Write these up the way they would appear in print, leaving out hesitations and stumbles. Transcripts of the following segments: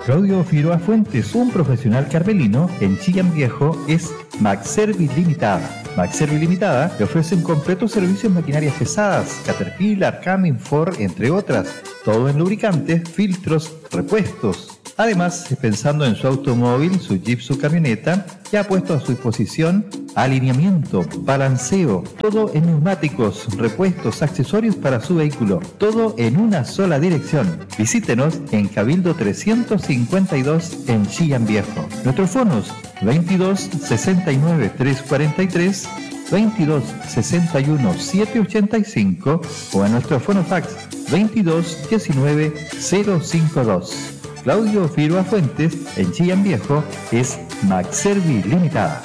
Claudio Figueroa Fuentes, un profesional carmelino en Chillán Viejo, es MacService Limitada. MacService Limitada le ofrece un completo servicio en maquinarias pesadas, Caterpillar, Cummins, Ford, entre otras, todo en lubricantes, filtros, repuestos. Además, pensando en su automóvil, su Jeep, su camioneta, ya ha puesto a su disposición alineamiento, balanceo, todo en neumáticos, repuestos, accesorios para su vehículo, todo en una sola dirección. Visítenos en Cabildo 352 en Chillán Viejo. Nuestros fonos 22 69 343, 22 61 785 o en nuestro fono fax 22 19 052. Claudio Figueroa Fuentes en Chillán Viejo es MacService Limitada.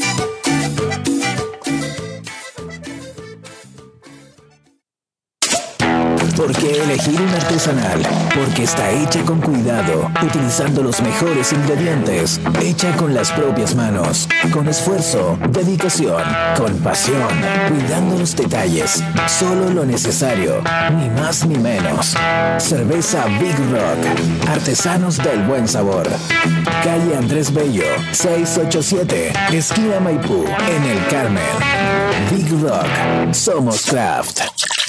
¿Por qué elegir un artesanal? Porque está hecha con cuidado, utilizando los mejores ingredientes, hecha con las propias manos, con esfuerzo, dedicación, con pasión, cuidando los detalles, solo lo necesario, ni más ni menos. Cerveza Big Rock, artesanos del buen sabor. Calle Andrés Bello, 687, esquina Maipú, en el Carmen. Big Rock, somos craft.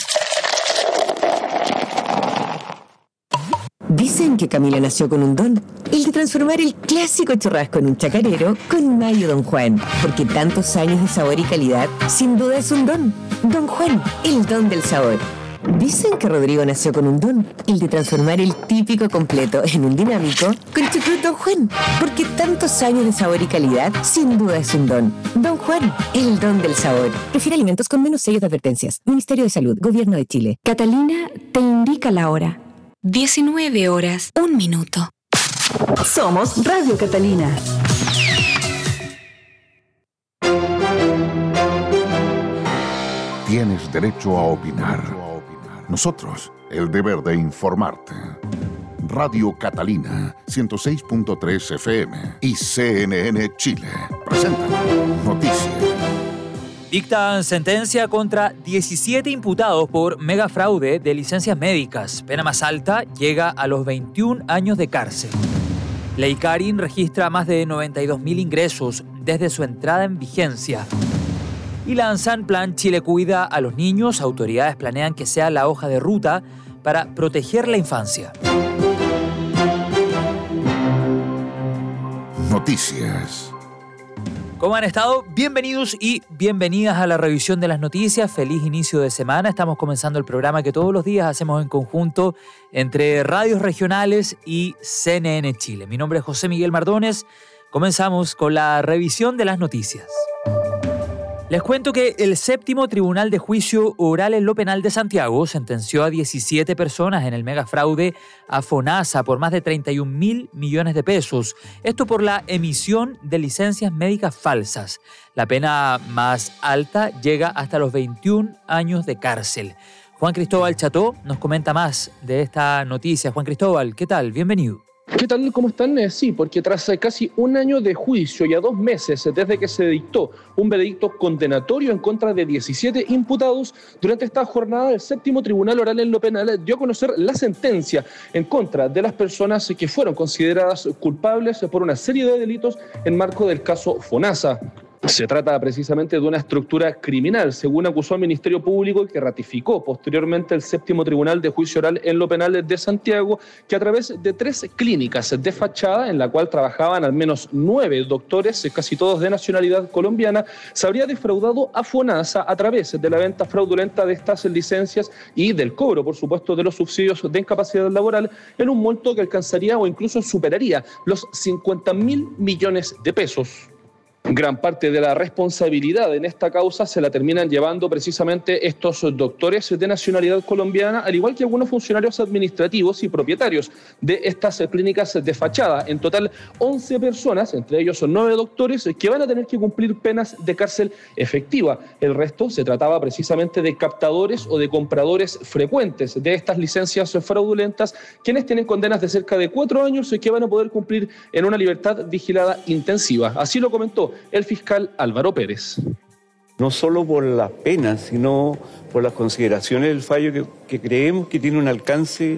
Dicen que Camila nació con un don, el de transformar el clásico churrasco en un chacarero con mayo Don Juan, porque tantos años de sabor y calidad, sin duda es un don. Don Juan, el don del sabor. Dicen que Rodrigo nació con un don, el de transformar el típico completo en un dinámico con chucrut Don Juan, porque tantos años de sabor y calidad, sin duda es un don. Don Juan, el don del sabor. Prefiere alimentos con menos sellos de advertencias. Ministerio de Salud, Gobierno de Chile. Catalina te indica la hora. 19 horas, 1 minuto. Somos Radio Catalina. Tienes derecho a opinar. Nosotros, el deber de informarte. Radio Catalina, 106.3 FM y CNN Chile. Presentan Noticias. Dictan sentencia contra 17 imputados por megafraude de licencias médicas. Pena más alta llega a los 21 años de cárcel. La ICARIN registra más de 92.000 ingresos desde su entrada en vigencia. Y lanzan Plan Chile Cuida a los niños. Autoridades planean que sea la hoja de ruta para proteger la infancia. Noticias. ¿Cómo han estado? Bienvenidos y bienvenidas a la revisión de las noticias. Feliz inicio de semana. Estamos comenzando el programa que todos los días hacemos en conjunto entre radios regionales y CNN Chile. Mi nombre es José Miguel Mardones. Comenzamos con la revisión de las noticias. Les cuento que el séptimo Tribunal de Juicio Oral en lo Penal de Santiago sentenció a 17 personas en el megafraude a FONASA por más de 31.000 millones de pesos. Esto por la emisión de licencias médicas falsas. La pena más alta llega hasta los 21 años de cárcel. Juan Cristóbal Cható nos comenta más de esta noticia. Juan Cristóbal, ¿qué tal? Bienvenido. ¿Qué tal? ¿Cómo están? Sí, porque tras casi un año de juicio y a 2 meses desde que se dictó un veredicto condenatorio en contra de 17 imputados, durante esta jornada el séptimo Tribunal Oral en lo Penal dio a conocer la sentencia en contra de las personas que fueron consideradas culpables por una serie de delitos en marco del caso FONASA. Se trata precisamente de una estructura criminal, según acusó el Ministerio Público, que ratificó posteriormente el séptimo Tribunal de Juicio Oral en lo Penal de Santiago, que a través de 3 clínicas de fachada, en la cual trabajaban al menos 9 doctores, casi todos de nacionalidad colombiana, se habría defraudado a FONASA a través de la venta fraudulenta de estas licencias y del cobro, por supuesto, de los subsidios de incapacidad laboral en un monto que alcanzaría o incluso superaría los 50.000 millones de pesos. Gran parte de la responsabilidad en esta causa se la terminan llevando precisamente estos doctores de nacionalidad colombiana, al igual que algunos funcionarios administrativos y propietarios de estas clínicas de fachada. En total, 11 personas, entre ellos 9 doctores, que van a tener que cumplir penas de cárcel efectiva. El resto se trataba precisamente de captadores o de compradores frecuentes de estas licencias fraudulentas, quienes tienen condenas de cerca de 4 años y que van a poder cumplir en una libertad vigilada intensiva. Así lo comentó el fiscal Álvaro Pérez. No solo por las penas, sino por las consideraciones del fallo que creemos que tiene un alcance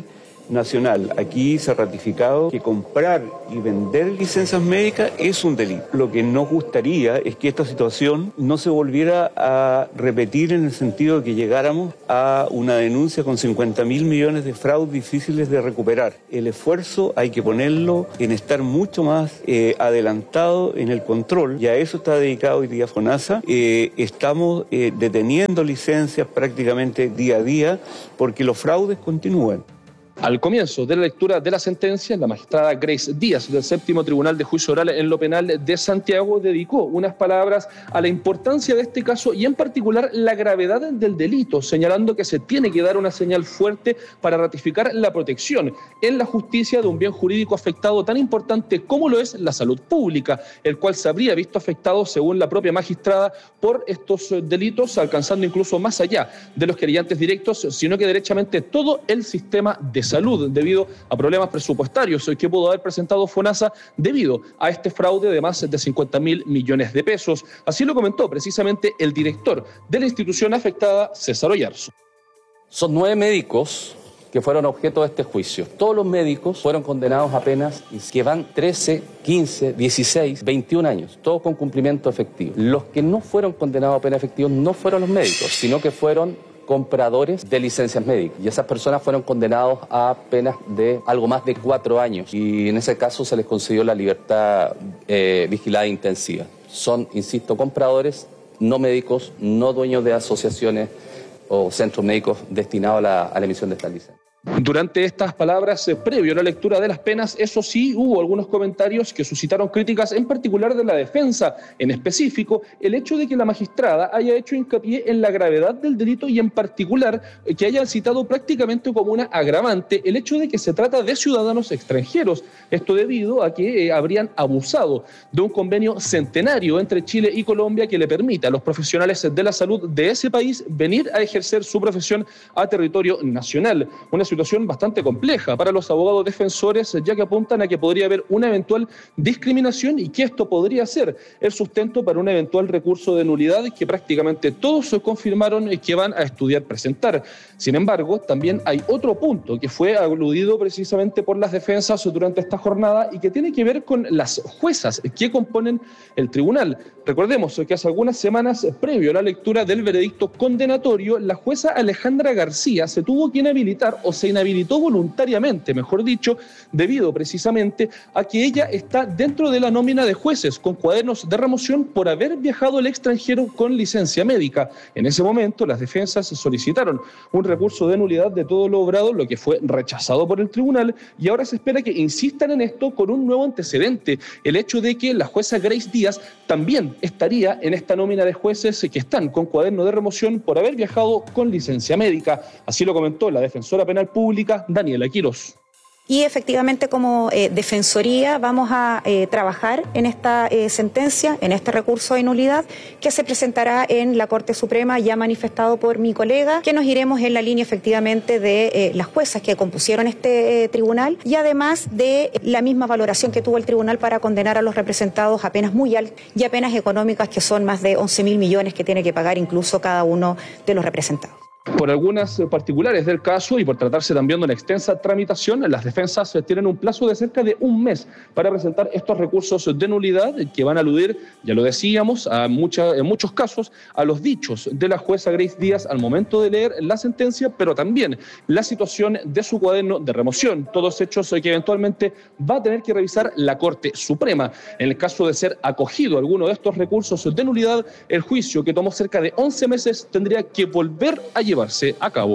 nacional. Aquí se ha ratificado que comprar y vender licencias médicas es un delito. Lo que nos gustaría es que esta situación no se volviera a repetir en el sentido de que llegáramos a una denuncia con 50.000 millones de fraudes difíciles de recuperar. El esfuerzo hay que ponerlo en estar mucho más adelantado en el control, y a eso está dedicado hoy día FONASA. Estamos deteniendo licencias prácticamente día a día porque los fraudes continúan. Al comienzo de la lectura de la sentencia, la magistrada Grace Díaz del Séptimo Tribunal de Juicio Oral en lo Penal de Santiago dedicó unas palabras a la importancia de este caso y en particular la gravedad del delito, señalando que se tiene que dar una señal fuerte para ratificar la protección en la justicia de un bien jurídico afectado tan importante como lo es la salud pública, el cual se habría visto afectado, según la propia magistrada, por estos delitos, alcanzando incluso más allá de los querellantes directos, sino que derechamente todo el sistema de salud, debido a problemas presupuestarios que pudo haber presentado FONASA debido a este fraude de más de 50.000 millones de pesos. Así lo comentó precisamente el director de la institución afectada, César Oyarzo. Son 9 médicos que fueron objeto de este juicio. Todos los médicos fueron condenados a penas que van 13, 15, 16, 21 años, todos con cumplimiento efectivo. Los que no fueron condenados a penas efectivas no fueron los médicos, sino que fueron compradores de licencias médicas, y esas personas fueron condenados a penas de algo más de 4 años, y en ese caso se les concedió la libertad vigilada intensiva. Son, insisto, compradores, no médicos, no dueños de asociaciones o centros médicos destinados a la emisión de estas licencias. Durante estas palabras, previo a la lectura de las penas, eso sí, hubo algunos comentarios que suscitaron críticas, en particular de la defensa, en específico, el hecho de que la magistrada haya hecho hincapié en la gravedad del delito y en particular que haya citado prácticamente como una agravante el hecho de que se trata de ciudadanos extranjeros. Esto debido a que habrían abusado de un convenio centenario entre Chile y Colombia que le permite a los profesionales de la salud de ese país venir a ejercer su profesión a territorio nacional. Una situación bastante compleja para los abogados defensores, ya que apuntan a que podría haber una eventual discriminación y que esto podría ser el sustento para un eventual recurso de nulidad que prácticamente todos confirmaron que van a estudiar presentar. Sin embargo, también hay otro punto que fue aludido precisamente por las defensas durante esta jornada y que tiene que ver con las juezas que componen el tribunal. Recordemos que hace algunas semanas, previo a la lectura del veredicto condenatorio, la jueza Alejandra García se tuvo que inhabilitar, o se inhabilitó voluntariamente, mejor dicho, debido precisamente a que ella está dentro de la nómina de jueces con cuadernos de remoción por haber viajado al extranjero con licencia médica. En ese momento, las defensas solicitaron un recurso de nulidad de todo lo obrado, lo que fue rechazado por el tribunal, y ahora se espera que insistan en esto con un nuevo antecedente, el hecho de que la jueza Grace Díaz también estaría en esta nómina de jueces que están con cuaderno de remoción por haber viajado con licencia médica. Así lo comentó la defensora penal pública, Daniela Quirós. Y efectivamente, como Defensoría vamos a trabajar en esta sentencia, en este recurso de nulidad que se presentará en la Corte Suprema, ya manifestado por mi colega, que nos iremos en la línea efectivamente de las juezas que compusieron este tribunal y además de la misma valoración que tuvo el tribunal para condenar a los representados a penas muy altas y a penas económicas que son más de 11.000 millones que tiene que pagar incluso cada uno de los representados. Por algunas particulares del caso y por tratarse también de una extensa tramitación, las defensas tienen un plazo de cerca de un mes para presentar estos recursos de nulidad que van a aludir, ya lo decíamos, en muchos casos a los dichos de la jueza Grace Díaz al momento de leer la sentencia, pero también la situación de su cuaderno de remoción, todos hechos que eventualmente va a tener que revisar la Corte Suprema. En el caso de ser acogido alguno de estos recursos de nulidad, el juicio, que tomó cerca de 11 meses, tendría que volver a llevarse a cabo.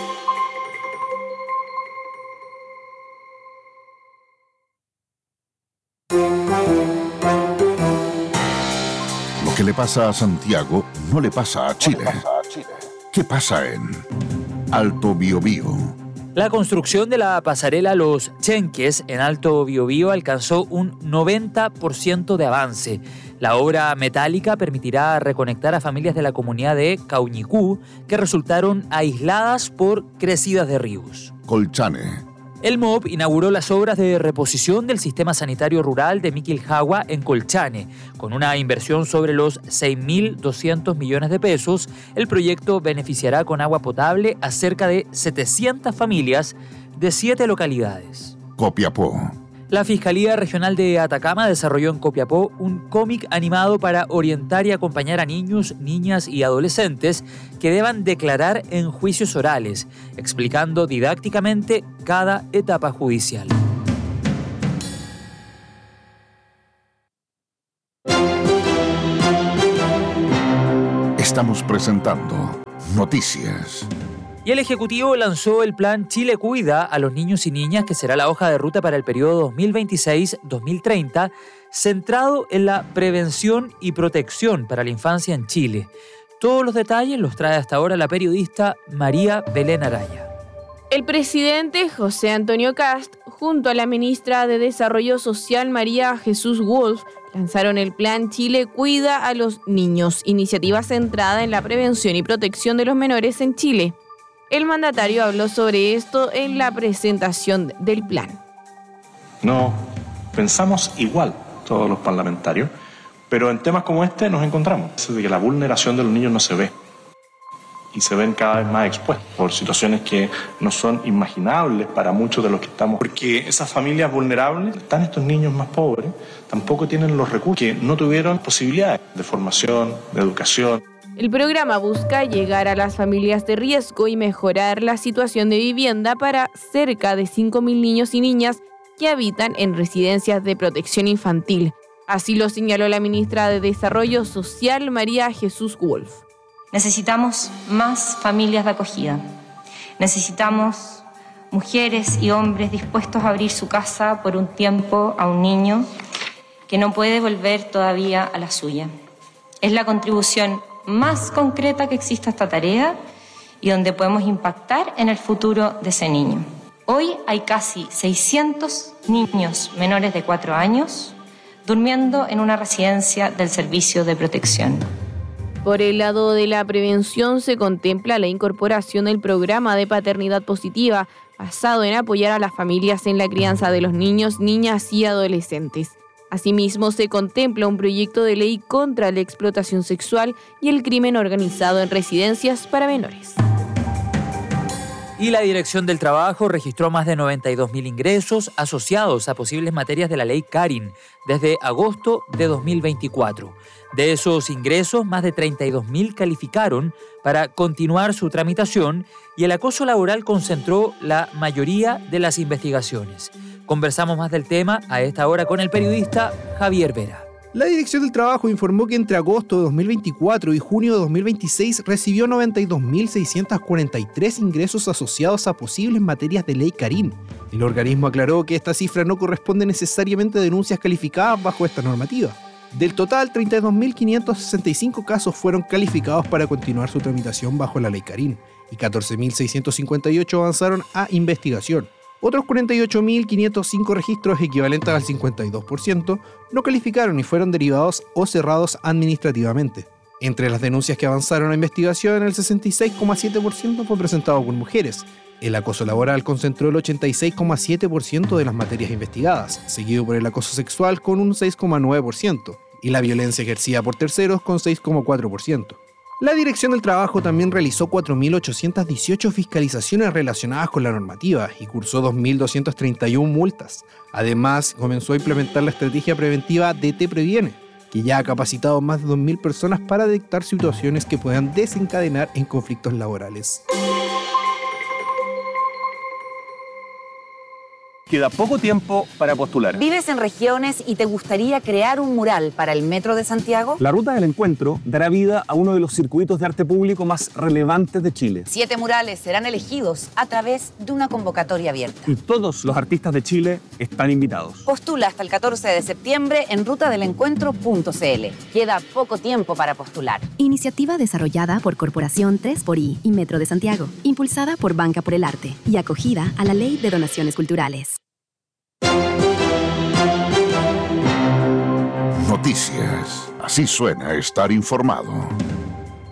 Lo que le pasa a Santiago no le pasa a Chile. ¿Qué pasa en Alto Biobío? La construcción de la pasarela Los Chenques en Alto Biobío alcanzó un 90% de avance. La obra metálica permitirá reconectar a familias de la comunidad de Cauñicú que resultaron aisladas por crecidas de ríos. Colchane, El MOB inauguró las obras de reposición del sistema sanitario rural de Miquilhagua en Colchane. Con una inversión sobre los 6.200 millones de pesos, el proyecto beneficiará con agua potable a cerca de 700 familias de 7 localidades. Copiapó. La Fiscalía Regional de Atacama desarrolló en Copiapó un cómic animado para orientar y acompañar a niños, niñas y adolescentes que deban declarar en juicios orales, explicando didácticamente cada etapa judicial. Estamos presentando Noticias. Y el Ejecutivo lanzó el plan Chile Cuida a los niños y niñas, que será la hoja de ruta para el periodo 2026-2030, centrado en la prevención y protección para la infancia en Chile. Todos los detalles los trae hasta ahora la periodista María Belén Araya. El presidente José Antonio Kast, junto a la ministra de Desarrollo Social María Jesús Wolf, lanzaron el plan Chile Cuida a los niños, iniciativa centrada en la prevención y protección de los menores en Chile. El mandatario habló sobre esto en la presentación del plan. No pensamos igual todos los parlamentarios, pero en temas como este nos encontramos. Es de que la vulneración de los niños no se ve y se ven cada vez más expuestos por situaciones que no son imaginables para muchos de los que estamos. Porque esas familias vulnerables, están estos niños más pobres, tampoco tienen los recursos, que no tuvieron posibilidades de formación, de educación. El programa busca llegar a las familias de riesgo y mejorar la situación de vivienda para cerca de 5.000 niños y niñas que habitan en residencias de protección infantil. Así lo señaló la ministra de Desarrollo Social, María Jesús Wolf. Necesitamos más familias de acogida. Necesitamos mujeres y hombres dispuestos a abrir su casa por un tiempo a un niño que no puede volver todavía a la suya. Es la contribución más concreta que existe a esta tarea y donde podemos impactar en el futuro de ese niño. Hoy hay casi 600 niños menores de 4 años durmiendo en una residencia del Servicio de Protección. Por el lado de la prevención se contempla la incorporación del programa de paternidad positiva, basado en apoyar a las familias en la crianza de los niños, niñas y adolescentes. Asimismo, se contempla un proyecto de ley contra la explotación sexual y el crimen organizado en residencias para menores. Y la Dirección del Trabajo registró más de 92.000 ingresos asociados a posibles materias de la ley Karin desde agosto de 2024. De esos ingresos, más de 32.000 calificaron para continuar su tramitación y el acoso laboral concentró la mayoría de las investigaciones. Conversamos más del tema a esta hora con el periodista Javier Vera. La Dirección del Trabajo informó que entre agosto de 2024 y junio de 2026 recibió 92.643 ingresos asociados a posibles materias de ley Karin. El organismo aclaró que esta cifra no corresponde necesariamente a denuncias calificadas bajo esta normativa. Del total, 32.565 casos fueron calificados para continuar su tramitación bajo la ley Karin y 14.658 avanzaron a investigación. Otros 48.505 registros, equivalentes al 52%, no calificaron y fueron derivados o cerrados administrativamente. Entre las denuncias que avanzaron a investigación, el 66,7% fue presentado por mujeres. El acoso laboral concentró el 86,7% de las materias investigadas, seguido por el acoso sexual con un 6,9% y la violencia ejercida por terceros con 6,4%. La Dirección del Trabajo también realizó 4.818 fiscalizaciones relacionadas con la normativa y cursó 2.231 multas. Además, comenzó a implementar la estrategia preventiva DT Previene, que ya ha capacitado más de 2.000 personas para detectar situaciones que puedan desencadenar en conflictos laborales. Queda poco tiempo para postular. ¿Vives en regiones y te gustaría crear un mural para el Metro de Santiago? La Ruta del Encuentro dará vida a uno de los circuitos de arte público más relevantes de Chile. 7 murales serán elegidos a través de una convocatoria abierta. Y todos los artistas de Chile están invitados. Postula hasta el 14 de septiembre en rutadelencuentro.cl. Queda poco tiempo para postular. Iniciativa desarrollada por Corporación 3xI y Metro de Santiago, impulsada por Banca por el Arte y acogida a la Ley de Donaciones Culturales. Noticias. Así suena estar informado.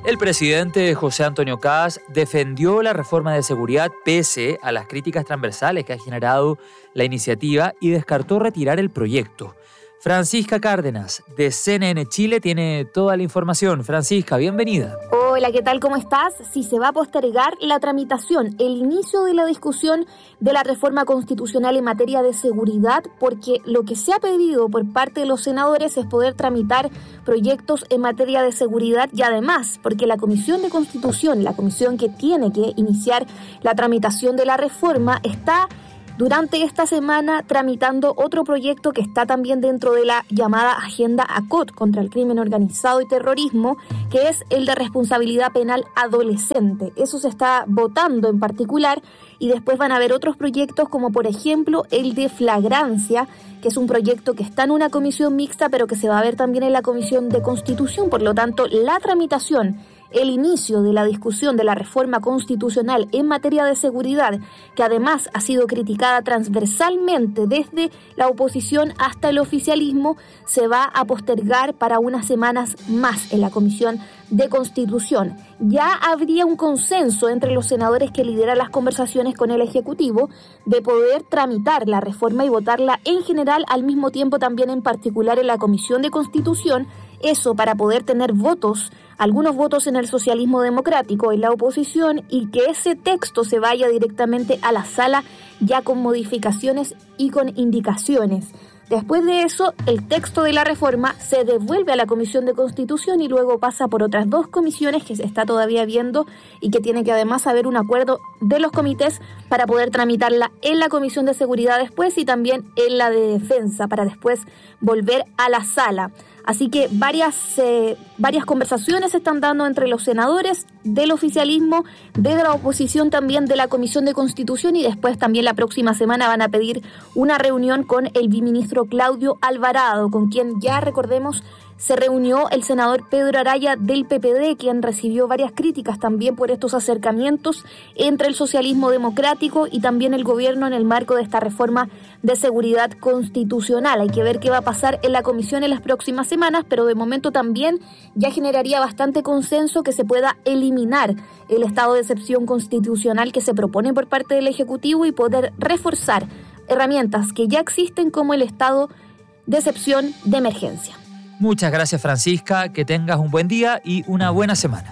El presidente José Antonio Kast defendió la reforma de seguridad pese a las críticas transversales que ha generado la iniciativa y descartó retirar el proyecto. Francisca Cárdenas, de CNN Chile, tiene toda la información. Francisca, bienvenida. Hola, ¿qué tal? ¿Cómo estás? Sí, se va a postergar la tramitación, el inicio de la discusión de la reforma constitucional en materia de seguridad, porque lo que se ha pedido por parte de los senadores es poder tramitar proyectos en materia de seguridad y además, porque la Comisión de Constitución, la comisión que tiene que iniciar la tramitación de la reforma, está durante esta semana tramitando otro proyecto que está también dentro de la llamada Agenda ACOT contra el crimen organizado y terrorismo, que es el de responsabilidad penal adolescente. Eso se está votando en particular y después van a haber otros proyectos como por ejemplo el de flagrancia, que es un proyecto que está en una comisión mixta pero que se va a ver también en la Comisión de Constitución. Por lo tanto, la tramitación, el inicio de la discusión de la reforma constitucional en materia de seguridad, que además ha sido criticada transversalmente desde la oposición hasta el oficialismo, se va a postergar para unas semanas más en la Comisión de Constitución. Ya habría un consenso entre los senadores que lideran las conversaciones con el Ejecutivo de poder tramitar la reforma y votarla en general al mismo tiempo también en particular en la Comisión de Constitución. Eso para poder tener votos, algunos votos en el socialismo democrático, en la oposición, y que ese texto se vaya directamente a la sala ya con modificaciones y con indicaciones. Después de eso, el texto de la reforma se devuelve a la Comisión de Constitución y luego pasa por otras dos comisiones que se está todavía viendo y que tiene que además haber un acuerdo de los comités para poder tramitarla en la Comisión de Seguridad después y también en la de Defensa para después volver a la sala. Así que varias conversaciones se están dando entre los senadores del oficialismo, de la oposición también de la Comisión de Constitución y después también la próxima semana van a pedir una reunión con el viceministro Claudio Alvarado, con quien ya recordemos se reunió el senador Pedro Araya del PPD, quien recibió varias críticas también por estos acercamientos entre el socialismo democrático y también el gobierno en el marco de esta reforma de seguridad constitucional. Hay que ver qué va a pasar en la comisión en las próximas semanas, pero de momento también ya generaría bastante consenso que se pueda eliminar el estado de excepción constitucional que se propone por parte del Ejecutivo y poder reforzar herramientas que ya existen como el estado de excepción de emergencia. Muchas gracias, Francisca. Que tengas un buen día y una buena semana.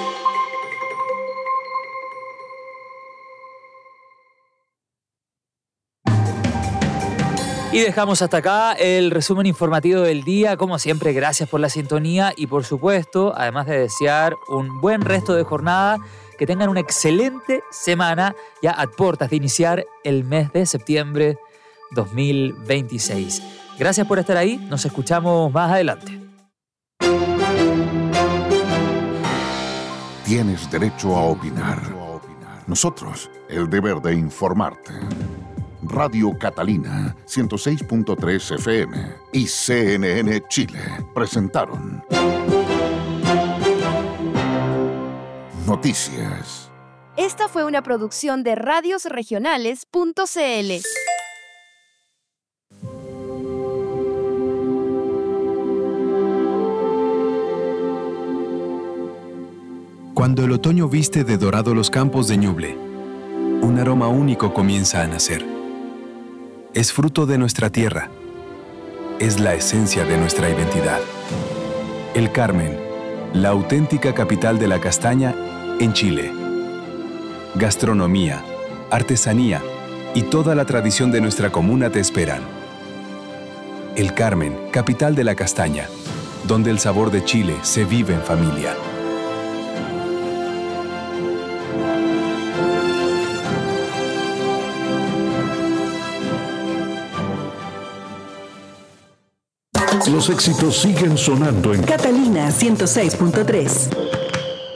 Y dejamos hasta acá el resumen informativo del día. Como siempre, gracias por la sintonía y, por supuesto, además de desear un buen resto de jornada, que tengan una excelente semana ya a puertas de iniciar el mes de septiembre 2026. Gracias por estar ahí. Nos escuchamos más adelante. Tienes derecho a opinar. Nosotros, el deber de informarte. Radio Catalina, 106.3 FM y CNN Chile presentaron Noticias. Esta fue una producción de radiosregionales.cl. Cuando el otoño viste de dorado los campos de Ñuble, un aroma único comienza a nacer. Es fruto de nuestra tierra. Es la esencia de nuestra identidad. El Carmen, la auténtica capital de la castaña en Chile. Gastronomía, artesanía y toda la tradición de nuestra comuna te esperan. El Carmen, capital de la castaña, donde el sabor de Chile se vive en familia. Los éxitos siguen sonando en Catalina 106.3.